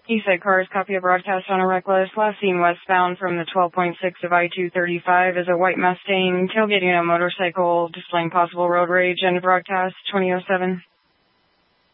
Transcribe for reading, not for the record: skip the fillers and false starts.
Eastside Cars, copy of broadcast on a reckless. Last seen westbound from the 12.6 of I-235 is a white Mustang tailgating a motorcycle, displaying possible road rage. And broadcast 2007.